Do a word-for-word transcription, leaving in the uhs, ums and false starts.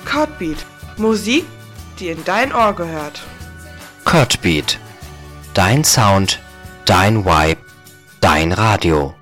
Codbeat. Musik, die in dein Ohr gehört. Codbeat. Dein Sound, dein Vibe, dein Radio.